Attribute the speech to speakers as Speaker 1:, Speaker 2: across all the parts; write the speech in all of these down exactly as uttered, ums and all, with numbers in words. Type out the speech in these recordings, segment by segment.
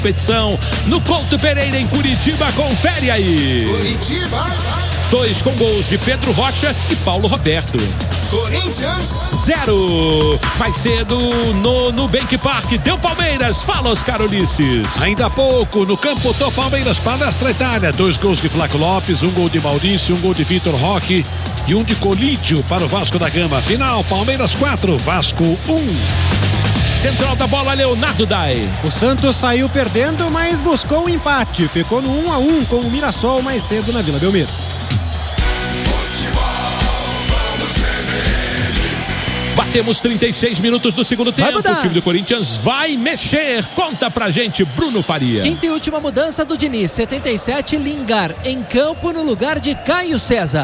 Speaker 1: competição no Couto Pereira em Curitiba, confere aí.
Speaker 2: Curitiba.
Speaker 1: Dois com gols de Pedro Rocha e Paulo Roberto.
Speaker 2: Corinthians.
Speaker 1: Zero. Mais cedo no Nubank Park. Deu Palmeiras. Fala, Oscar Ulisses.
Speaker 3: Ainda há pouco no campo do Palmeiras, Palestra Itália. Dois gols de Flaco Lopes, um gol de Maurício, um gol de Vitor Roque e um de Colídio para o Vasco da Gama. Final, Palmeiras quatro, Vasco um.
Speaker 1: Central da bola, Leonardo Dai.
Speaker 4: O Santos saiu perdendo, mas buscou o empate. Ficou no um a um com o Mirassol mais cedo na Vila Belmiro.
Speaker 1: Batemos trinta e seis minutos do segundo tempo. O time do Corinthians vai mexer. Conta pra gente, Bruno Faria.
Speaker 5: Quinta e última mudança do Diniz. setenta e sete, Lingar em campo no lugar de Caio César.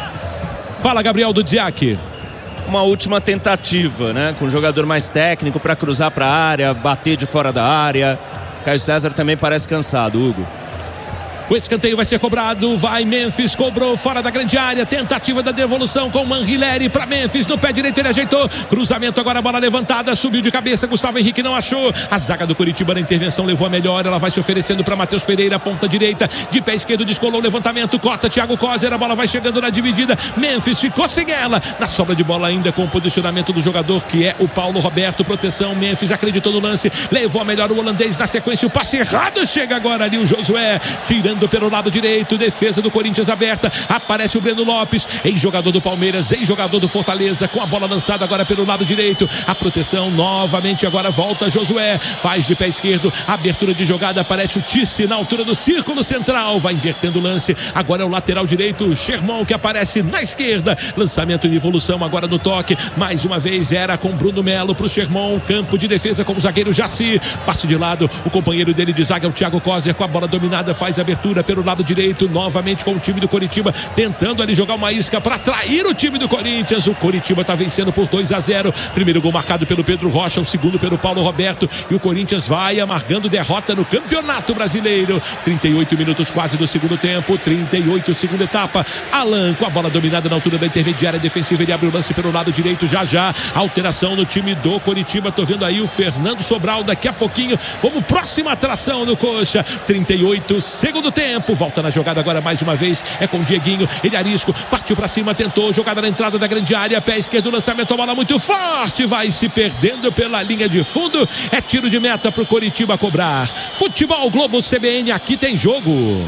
Speaker 1: Fala, Gabriel Dudziak.
Speaker 6: Uma última tentativa, né? Com um jogador mais técnico para cruzar para a área, bater de fora da área. Caio César também parece cansado, Hugo.
Speaker 1: O escanteio vai ser cobrado, vai Memphis, cobrou fora da grande área, tentativa da devolução com Manrileri para Memphis, no pé direito ele ajeitou, cruzamento agora, bola levantada, subiu de cabeça, Gustavo Henrique não achou, a zaga do Curitiba na intervenção levou a melhor, ela vai se oferecendo para Matheus Pereira, ponta direita, de pé esquerdo descolou o levantamento, corta Thiago Coser, a bola vai chegando na dividida, Memphis ficou sem ela, na sobra de bola ainda com o posicionamento do jogador que é o Paulo Roberto, proteção, Memphis acreditou no lance, levou a melhor o holandês na sequência, o passe errado, chega agora ali o Josué, tirando pelo lado direito, defesa do Corinthians aberta, aparece o Breno Lopes, ex-jogador do Palmeiras, ex-jogador do Fortaleza, com a bola lançada agora pelo lado direito, a proteção novamente, agora volta Josué, faz de pé esquerdo, abertura de jogada, aparece o Tice na altura do círculo central, vai invertendo o lance, agora é o lateral direito, o Sherman que aparece na esquerda, lançamento de evolução agora no toque, mais uma vez era com Bruno Melo pro Sherman, campo de defesa com o zagueiro Jaci, passe de lado, o companheiro dele de zaga é o Thiago Coser, com a bola dominada, faz abertura pelo lado direito, novamente com o time do Coritiba, tentando ali jogar uma isca para atrair o time do Corinthians, o Coritiba tá vencendo por dois a zero, primeiro gol marcado pelo Pedro Rocha, o segundo pelo Paulo Roberto, e o Corinthians vai amargando derrota no Campeonato Brasileiro, trinta e oito minutos quase do segundo tempo, trinta e oito segunda etapa, Alan com a bola dominada na altura da intermediária defensiva, ele abre o lance pelo lado direito, já já, alteração no time do Coritiba, tô vendo aí o Fernando Sobral daqui a pouquinho, como próxima atração do Coxa, trinta e oito segundo tempo, volta na jogada agora mais uma vez, é com o Dieguinho, ele arisco, partiu pra cima, tentou, jogada na entrada da grande área, pé esquerdo, lançamento, a bola muito forte, vai se perdendo pela linha de fundo, é tiro de meta pro Coritiba cobrar. Futebol Globo C B N, aqui tem jogo.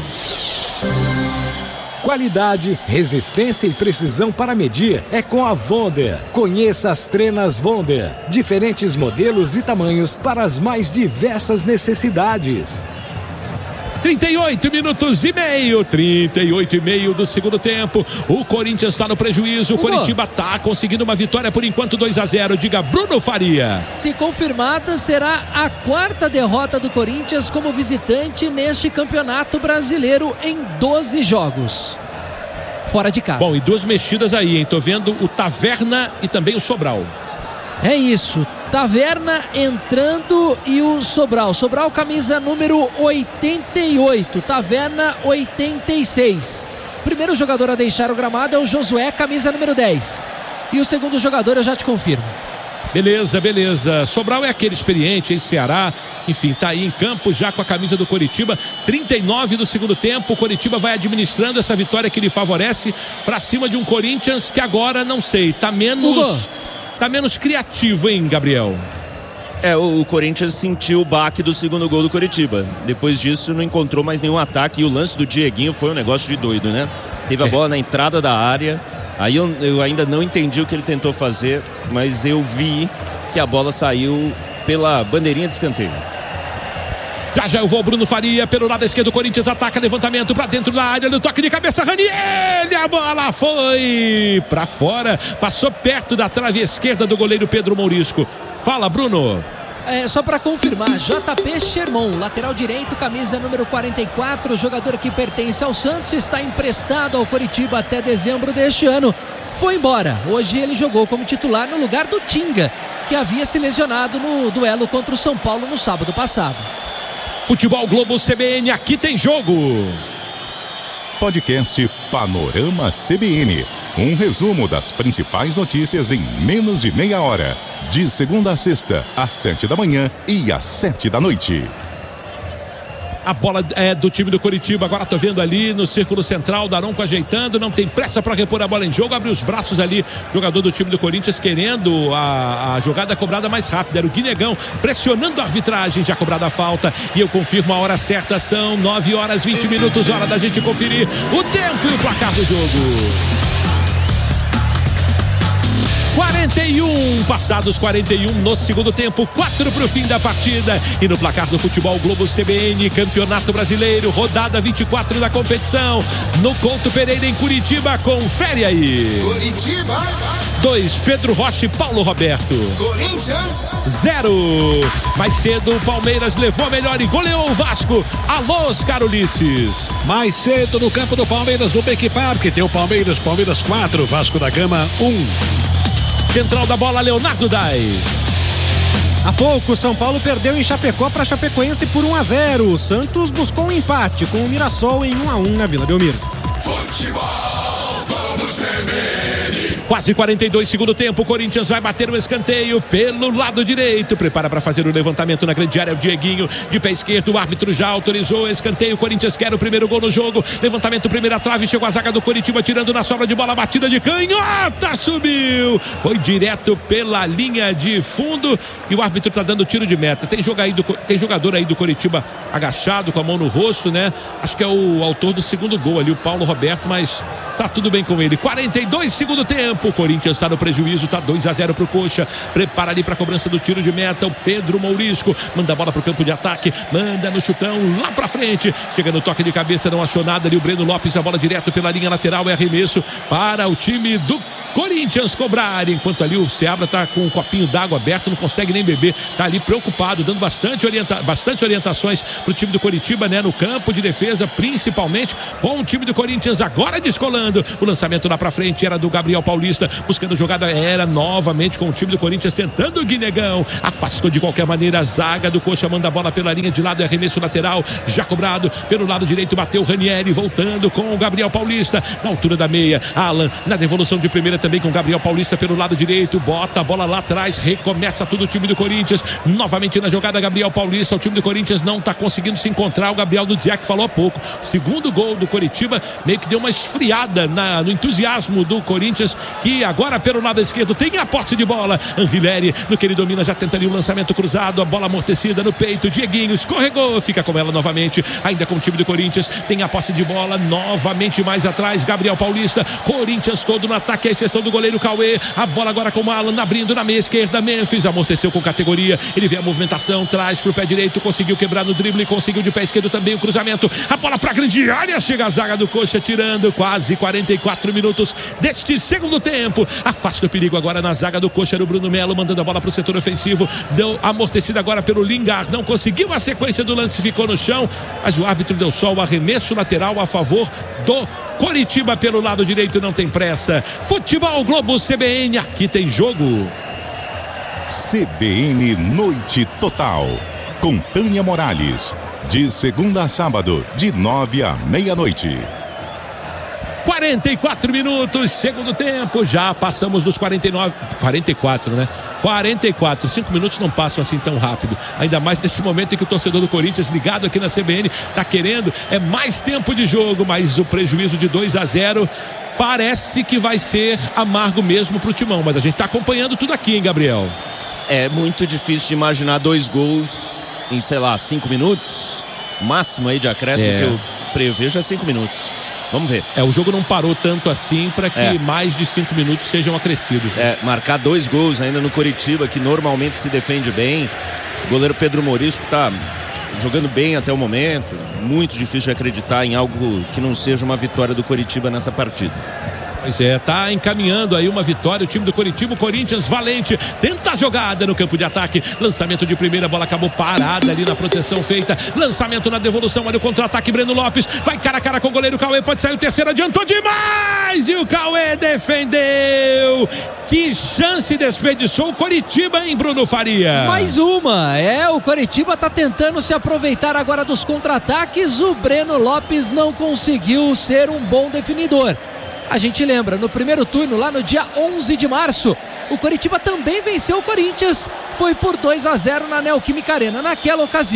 Speaker 7: Qualidade, resistência e precisão para medir é com a Wonder. Conheça as trenas Wonder. Diferentes modelos e tamanhos para as mais diversas necessidades.
Speaker 1: trinta e oito minutos e meio, trinta e oito e meio do segundo tempo. O Corinthians está no prejuízo. O Coritiba está conseguindo uma vitória por enquanto dois a zero. Diga, Bruno Faria.
Speaker 5: Se confirmada, será a quarta derrota do Corinthians como visitante neste Campeonato Brasileiro em doze jogos. Fora de casa.
Speaker 1: Bom, e duas mexidas aí, hein? Tô vendo o Taverna e também o Sobral.
Speaker 5: É isso, Taverna entrando e o Sobral. Sobral camisa número oitenta e oito, Taverna oitenta e seis. Primeiro jogador a deixar o gramado é o Josué, camisa número dez. E o segundo jogador eu já te confirmo.
Speaker 1: Beleza, beleza. Sobral é aquele experiente em Ceará, enfim, tá aí em campo já com a camisa do Coritiba. trinta e nove do segundo tempo, o Coritiba vai administrando essa vitória que lhe favorece pra cima de um Corinthians que agora, não sei, tá menos... Hugo. Tá menos criativo, hein, Gabriel?
Speaker 6: É, o, o Corinthians sentiu o baque do segundo gol do Coritiba. Depois disso não encontrou mais nenhum ataque. E o lance do Dieguinho foi um negócio de doido, né? Teve a bola na entrada da área. Aí eu, eu ainda não entendi o que ele tentou fazer, mas eu vi que a bola saiu pela bandeirinha de escanteio.
Speaker 1: Já já eu vou, Bruno Faria, pelo lado esquerdo, o Corinthians ataca, levantamento pra dentro da área, no toque de cabeça, Raniel, a bola foi pra fora, passou perto da trave esquerda do goleiro Pedro Mourisco. Fala, Bruno.
Speaker 5: É, só para confirmar, J P Sherman, lateral direito, camisa número quarenta e quatro, jogador que pertence ao Santos, está emprestado ao Coritiba até dezembro deste ano. Foi embora, hoje ele jogou como titular no lugar do Tinga, que havia se lesionado no duelo contra o São Paulo no sábado passado.
Speaker 1: Futebol Globo C B N, aqui tem jogo.
Speaker 8: Podcast Panorama C B N. Um resumo das principais notícias em menos de meia hora. De segunda a sexta, às sete da manhã e às sete da noite.
Speaker 1: A bola é do time do Coritiba. Agora tô vendo ali no círculo central, Daronco ajeitando, não tem pressa para repor a bola em jogo, abre os braços ali, jogador do time do Corinthians querendo a, a jogada cobrada mais rápida. Era o Guinegão pressionando a arbitragem, já cobrada a falta, e eu confirmo a hora certa, são nove horas vinte minutos, hora da gente conferir o tempo e o placar do jogo. quarenta e um, passados quarenta e um no segundo tempo, quatro para o fim da partida. E no placar do Futebol Globo C B N, Campeonato Brasileiro, rodada vinte e quatro da competição, no Couto Pereira em Curitiba, confere aí.
Speaker 2: Curitiba
Speaker 1: dois, Pedro Rocha e Paulo Roberto.
Speaker 2: Corinthians
Speaker 1: zero. Mais cedo o Palmeiras levou a melhor e goleou o Vasco. Alô, Oscar Ulisses.
Speaker 3: Mais cedo no campo do Palmeiras, no Beck Park, tem o Palmeiras, Palmeiras quatro, Vasco da Gama um.
Speaker 1: Central da bola, Leonardo Dai.
Speaker 4: Há pouco, São Paulo perdeu em Chapecó para Chapecoense por um a zero. O Santos buscou um empate com o Mirassol em um a um na Vila Belmiro.
Speaker 2: Futebol Globo C B N.
Speaker 1: Quase quarenta e dois, segundo tempo, o Corinthians vai bater o escanteio pelo lado direito, prepara para fazer o levantamento na grande área, o Dieguinho de pé esquerdo, o árbitro já autorizou o escanteio, o Corinthians quer o primeiro gol no jogo, levantamento, primeira trave, chegou a zaga do Coritiba, tirando na sobra de bola, batida de canhota, subiu, foi direto pela linha de fundo e o árbitro está dando tiro de meta. Tem, joga aí do, tem jogador aí do Coritiba agachado, com a mão no rosto, né? Acho que é o autor do segundo gol ali, o Paulo Roberto, mas tá tudo bem com ele. quarenta e dois, segundo tempo. O Corinthians está no prejuízo, tá dois a zero pro Coxa. Prepara ali para cobrança do tiro de meta. O Pedro Mourisco manda a bola pro campo de ataque, manda no chutão lá pra frente. Chega no toque de cabeça, não achou nada ali. O Breno Lopes, a bola direto pela linha lateral. É arremesso para o time do Corinthians cobrar, enquanto ali o Seabra tá com um copinho d'água aberto, não consegue nem beber, tá ali preocupado, dando bastante, orienta bastante orientações pro time do Coritiba, né, no campo de defesa, principalmente com o time do Corinthians agora descolando. O lançamento lá pra frente era do Gabriel Paulista, buscando jogada, era novamente com o time do Corinthians tentando o Guinegão, afastou de qualquer maneira a zaga do Coxa, manda a bola pela linha de lado, é arremesso lateral, já cobrado pelo lado direito, bateu o Ranieri, voltando com o Gabriel Paulista, na altura da meia, Alan, na devolução de primeira também com o Gabriel Paulista pelo lado direito, bota a bola lá atrás, recomeça tudo o time do Corinthians, novamente na jogada Gabriel Paulista, o time do Corinthians não está conseguindo se encontrar, o Gabriel do Dziek falou há pouco, segundo gol do Coritiba, meio que deu uma esfriada na, no entusiasmo do Corinthians, que agora pelo lado esquerdo tem a posse de bola, Anrileri, no que ele domina, já tenta ali o lançamento cruzado, a bola amortecida no peito, Dieguinho escorregou, fica com ela novamente, ainda com o time do Corinthians, tem a posse de bola, novamente mais atrás, Gabriel Paulista, Corinthians todo no ataque, a exceção do goleiro Cauê, a bola agora com o Alan abrindo na meia esquerda, Memphis amorteceu com categoria, ele vê a movimentação, traz pro pé direito, conseguiu quebrar no drible, conseguiu de pé esquerdo também o cruzamento, a bola pra grande área, chega a zaga do Coxa tirando quase quarenta e quatro minutos deste segundo tempo, afasta o perigo agora na zaga do Coxa, era o Bruno Melo mandando a bola pro setor ofensivo, deu amortecida agora pelo Lingard, não conseguiu a sequência do lance, ficou no chão, mas o árbitro deu só o arremesso lateral a favor do Coritiba pelo lado direito, não tem pressa. Futebol Globo C B N, aqui tem jogo.
Speaker 8: C B N Noite Total, com Tânia Morales, de segunda a sábado, de nove à meia-noite.
Speaker 1: quarenta e quatro minutos, segundo tempo, já passamos dos quarenta e nove, quarenta e quatro, né? quarenta e quatro, cinco minutos não passam assim tão rápido, ainda mais nesse momento em que o torcedor do Corinthians ligado aqui na C B N tá querendo, é mais tempo de jogo, mas o prejuízo de dois a zero parece que vai ser amargo mesmo pro Timão, mas a gente tá acompanhando tudo aqui, hein, Gabriel?
Speaker 6: É muito difícil de imaginar dois gols em, sei lá, cinco minutos, máximo aí de acréscimo, é. que eu prevejo é cinco minutos. Vamos ver.
Speaker 1: É, o jogo não parou tanto assim para que é. mais de cinco minutos sejam acrescidos. Né?
Speaker 6: É, marcar dois gols ainda no Coritiba, que normalmente se defende bem. O goleiro Pedro Mourisco tá jogando bem até o momento. Muito difícil de acreditar em algo que não seja uma vitória do Coritiba nessa partida.
Speaker 1: Pois é, tá encaminhando aí uma vitória o time do Coritiba, o Corinthians valente, tenta a jogada no campo de ataque, lançamento de primeira, bola acabou parada ali na proteção feita, lançamento na devolução, olha o contra-ataque, Breno Lopes, vai cara a cara com o goleiro Cauê, pode sair o terceiro, adiantou demais e o Cauê defendeu. Que chance desperdiçou o Coritiba, hein, Bruno Faria?
Speaker 5: Mais uma, é, o Coritiba tá tentando se aproveitar agora dos contra-ataques, o Breno Lopes não conseguiu ser um bom definidor. A gente lembra, no primeiro turno, lá no dia onze de março, o Coritiba também venceu o Corinthians, foi por dois a zero na Neoquímica Arena. Naquela ocasião,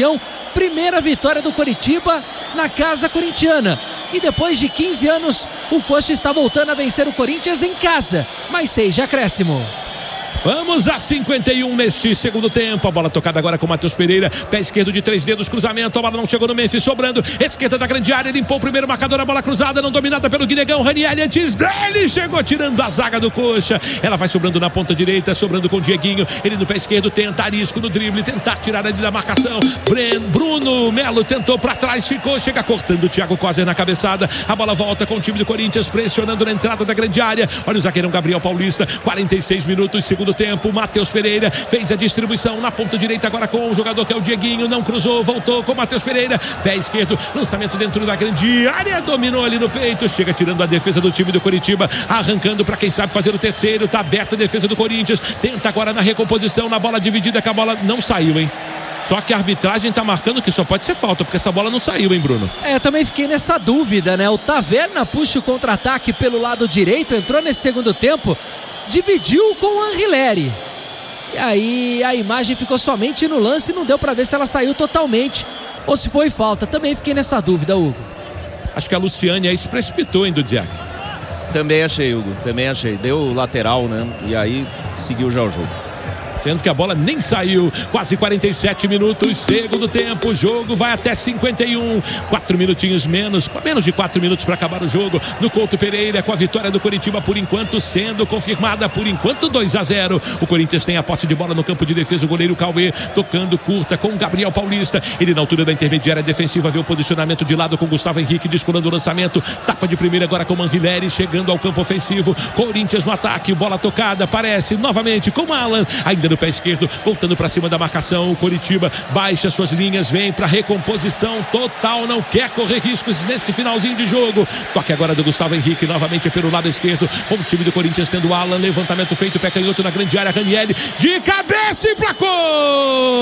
Speaker 5: Primeira vitória do Coritiba na casa corintiana. E depois de quinze anos, o Coxa está voltando a vencer o Corinthians em casa. Mais seis de acréscimo.
Speaker 1: Vamos a cinquenta e um neste segundo tempo. A bola tocada agora com o Matheus Pereira. Pé esquerdo de três dedos, cruzamento. A bola não chegou no Memphis, sobrando. Esquerda da grande área, limpou o primeiro marcador. A bola cruzada, não dominada pelo Guinegão. Ranieri antes dele, chegou tirando a zaga do Coxa. Ela vai sobrando na ponta direita, sobrando com o Dieguinho. Ele no pé esquerdo tenta arisco no drible, tentar tirar ali da marcação. Bruno Melo tentou pra trás, ficou, chega cortando o Thiago Coser na cabeçada. A bola volta com o time do Corinthians, pressionando na entrada da grande área. Olha o zagueirão Gabriel Paulista, quarenta e seis minutos, segundo tempo. Matheus Pereira fez a distribuição na ponta direita agora com o jogador que é o Dieguinho, não cruzou, voltou com o Matheus Pereira, pé esquerdo, lançamento dentro da grande área, dominou ali no peito, chega tirando a defesa do time do Coritiba, arrancando para quem sabe fazer o terceiro, tá aberta a defesa do Corinthians, tenta agora na recomposição, na bola dividida, que a bola não saiu, hein? Só que a arbitragem tá marcando que só pode ser falta, porque essa bola não saiu, hein, Bruno?
Speaker 5: É, eu também fiquei nessa dúvida, né? O Taverna puxa o contra-ataque pelo lado direito, entrou nesse segundo tempo, dividiu com o Anrileri. E aí a imagem ficou somente no lance e não deu para ver se ela saiu totalmente ou se foi falta. Também fiquei nessa dúvida, Hugo.
Speaker 1: Acho que a Luciane aí se precipitou, hein, Dudziak?
Speaker 6: Também achei, Hugo. Também achei. Deu lateral, né? E aí seguiu já o jogo.
Speaker 1: Sendo que a bola nem saiu. Quase quarenta e sete minutos, segundo tempo. O jogo vai até cinquenta e um. Quatro minutinhos menos, menos de quatro minutos para acabar o jogo. No Couto Pereira, com a vitória do Coritiba por enquanto sendo confirmada. Por enquanto dois a zero. O Corinthians tem a posse de bola no campo de defesa. O goleiro Cauê tocando curta com o Gabriel Paulista. Ele na altura da intermediária defensiva vê o posicionamento de lado com o Gustavo Henrique descolando o lançamento. Tapa de primeira agora com o Manrileri chegando ao campo ofensivo. Corinthians no ataque, bola tocada. Aparece novamente com o Alan. Ainda no pé esquerdo, voltando para cima da marcação. O Coritiba baixa suas linhas, vem para recomposição total, não quer correr riscos nesse finalzinho de jogo. Toque agora do Gustavo Henrique, novamente pelo lado esquerdo, com o time do Corinthians tendo Alan, levantamento feito, pé canhoto na grande área, Ranieri de cabeça e placou!